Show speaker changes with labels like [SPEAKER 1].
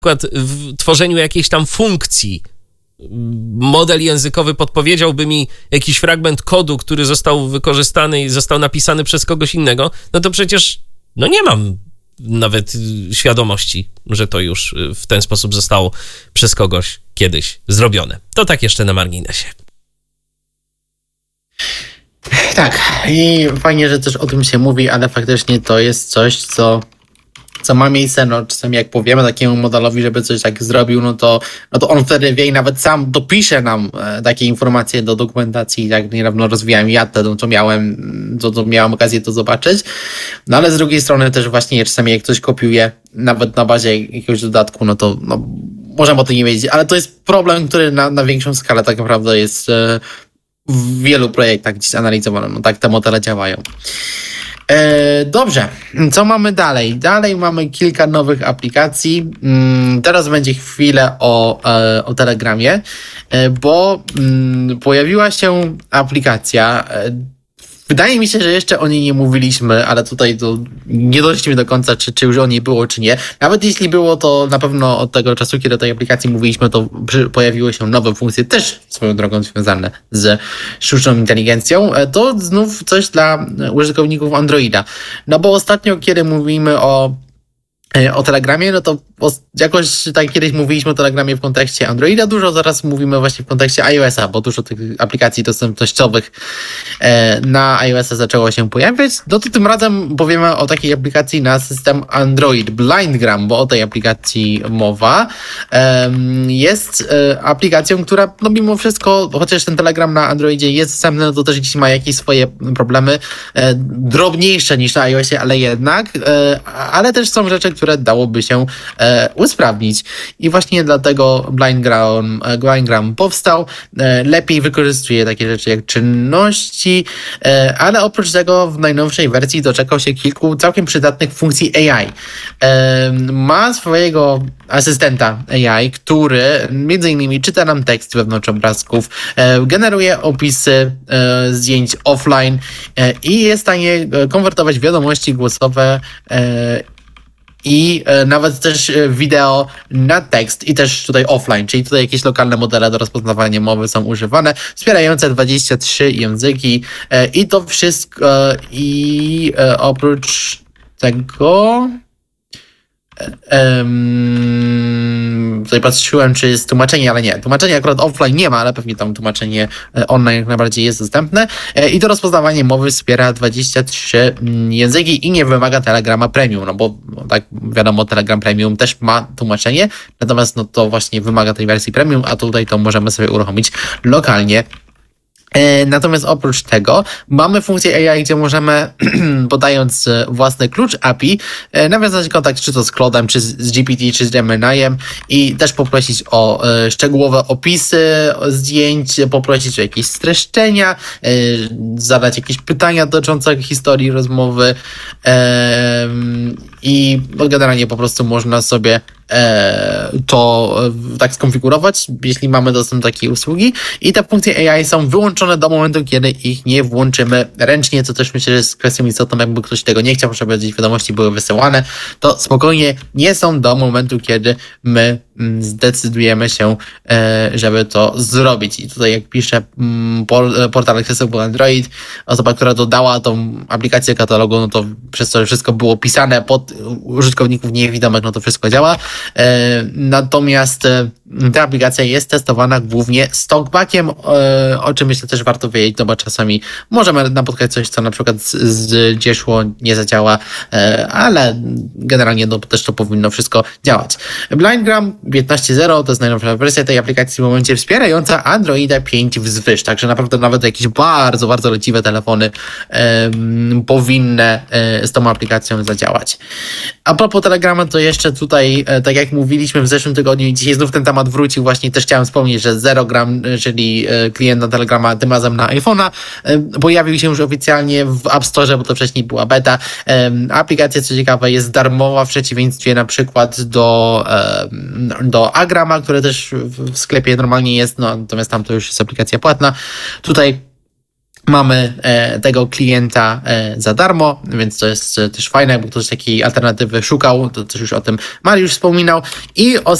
[SPEAKER 1] przykład w tworzeniu jakiejś tam funkcji model językowy podpowiedziałby mi jakiś fragment kodu, który został wykorzystany i został napisany przez kogoś innego, no to przecież nie mam nawet świadomości, że to już w ten sposób zostało przez kogoś kiedyś zrobione. To tak jeszcze na marginesie.
[SPEAKER 2] Tak, i fajnie, że też o tym się mówi, ale faktycznie to jest coś, co ma miejsce. Czasami jak powiemy takiemu modelowi, żeby coś tak zrobił, no to on wtedy wie i nawet sam dopisze nam takie informacje do dokumentacji. Jak niedawno rozwijałem to miałem okazję to zobaczyć. No ale z drugiej strony też właśnie czasami jak coś kopiuje, nawet na bazie jakiegoś dodatku, możemy o tym nie wiedzieć, ale to jest problem, który na większą skalę tak naprawdę jest w wielu projektach gdzieś analizowano. No tak te modele działają. Dobrze, co mamy dalej? Dalej mamy kilka nowych aplikacji. Teraz będzie chwilę o Telegramie, bo pojawiła się aplikacja. Wydaje mi się, że jeszcze o niej nie mówiliśmy, ale tutaj to nie doszliśmy do końca, czy już o niej było, czy nie. Nawet jeśli było, to na pewno od tego czasu, kiedy o tej aplikacji mówiliśmy, to pojawiły się nowe funkcje, też swoją drogą związane z sztuczną inteligencją. To znów coś dla użytkowników Androida. No bo ostatnio, kiedy mówimy o Telegramie, no to jakoś tak kiedyś mówiliśmy o Telegramie w kontekście Androida dużo, zaraz mówimy właśnie w kontekście iOS-a, bo dużo tych aplikacji dostępnościowych na iOS-a zaczęło się pojawiać. No to tym razem powiemy o takiej aplikacji na system Android, BlindGram, bo o tej aplikacji mowa. Jest aplikacją, która mimo wszystko, chociaż ten Telegram na Androidzie jest dostępny, no to też gdzieś ma jakieś swoje problemy, drobniejsze niż na iOS-ie, ale jednak, ale też są rzeczy, które dałoby się usprawnić. I właśnie dlatego BlindGram powstał. Lepiej wykorzystuje takie rzeczy jak czynności, ale oprócz tego w najnowszej wersji doczekał się kilku całkiem przydatnych funkcji AI. Ma swojego asystenta AI, który między innymi czyta nam tekst wewnątrz obrazków, generuje opisy zdjęć offline i jest w stanie konwertować wiadomości głosowe i nawet też wideo na tekst i też tutaj offline, czyli tutaj jakieś lokalne modele do rozpoznawania mowy są używane, wspierające 23 języki i to wszystko oprócz tego tutaj patrzyłem, czy jest tłumaczenie, ale nie. Tłumaczenie akurat offline nie ma, ale pewnie tam tłumaczenie online jak najbardziej jest dostępne. I to rozpoznawanie mowy wspiera 23 języki i nie wymaga Telegrama Premium, no bo tak wiadomo, Telegram Premium też ma tłumaczenie, natomiast to właśnie wymaga tej wersji Premium, a tutaj to możemy sobie uruchomić lokalnie. Natomiast oprócz tego mamy funkcję AI, gdzie możemy, podając własny klucz API, nawiązać kontakt czy to z Claude'em, czy z GPT, czy z Gemini'em i też poprosić o szczegółowe opisy zdjęć, poprosić o jakieś streszczenia, zadać jakieś pytania dotyczące historii rozmowy i generalnie po prostu można sobie to tak skonfigurować, jeśli mamy dostęp do takiej usługi i te funkcje AI są wyłączone do momentu, kiedy ich nie włączymy ręcznie, co też myślę, że jest kwestią istotną, jakby ktoś tego nie chciał, żeby gdzieś wiadomości były wysyłane, to spokojnie nie są do momentu, kiedy my zdecydujemy się, żeby to zrobić. I tutaj jak pisze portal Accessible Android, osoba, która dodała tą aplikację katalogu, no to przez to wszystko było pisane pod użytkowników niewidomych, no to wszystko działa. Natomiast ta aplikacja jest testowana głównie z talkbackiem, o czym myślę też warto wiedzieć, no bo czasami możemy napotkać coś, co na przykład gdzie szło, nie zadziała, ale generalnie też to powinno wszystko działać. BlindGram 15.0 to jest najnowsza wersja tej aplikacji w momencie wspierająca Androida 5 wzwyż, także naprawdę nawet jakieś bardzo, bardzo leciwe telefony powinny z tą aplikacją zadziałać. A propos Telegrama, to jeszcze tutaj, tak jak mówiliśmy w zeszłym tygodniu i dzisiaj znów ten temat wrócił, właśnie też chciałem wspomnieć, że Zerogram, czyli klient na Telegrama, tym razem na iPhone'a, pojawił się już oficjalnie w App Store, bo to wcześniej była beta. Aplikacja, co ciekawe, jest darmowa w przeciwieństwie na przykład do Agrama, które też w sklepie normalnie jest, no natomiast tam to już jest aplikacja płatna. Tutaj mamy tego klienta za darmo, więc to jest też fajne, jakby ktoś takiej alternatywy szukał, to też już o tym Mariusz wspominał. I